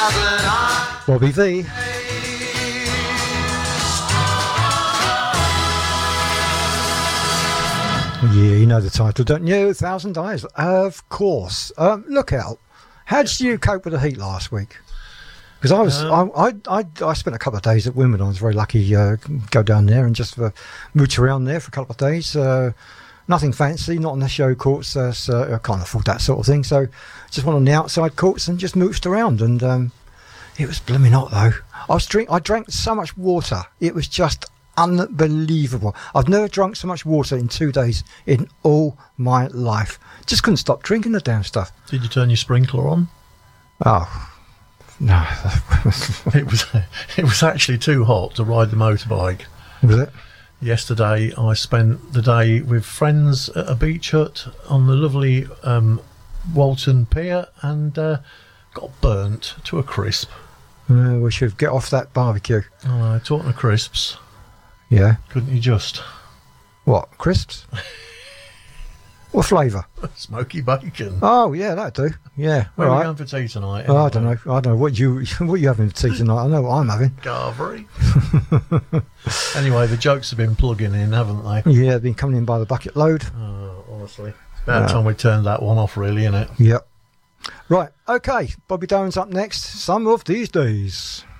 Bobby V. Yeah, you know the title, don't you? 1,000 Eyes. Of course. Look out. How did you cope with the heat last week? Because I spent a couple of days at Wimbledon. I was very lucky to go down there and just mooch around there for a couple of days. Nothing fancy, not on the show courts. I can't afford that sort of thing. So just went on the outside courts and just mooched around. And it was blooming hot, though. I drank so much water. It was just unbelievable. I've never drunk so much water in 2 days in all my life. Just couldn't stop drinking the damn stuff. Did you turn your sprinkler on? Oh, no. It was actually too hot to ride the motorbike. Was it? Yesterday I spent the day with friends at a beach hut on the lovely Walton Pier and got burnt to a crisp. We should get off that barbecue. Talking of crisps. Yeah. Couldn't you just? What, crisps? What flavour? Smoky bacon. Oh, yeah, that'd do. Yeah. Where are we going for tea tonight? Anyway? I don't know. What you having for tea tonight? I know what I'm having. Carvery. Anyway, the jokes have been plugging in, haven't they? Yeah, they've been coming in by the bucket load. Oh, honestly. It's about time we turned that one off, really, isn't it? Yep. Right, okay. Bobby Doan's up next. Some of these days.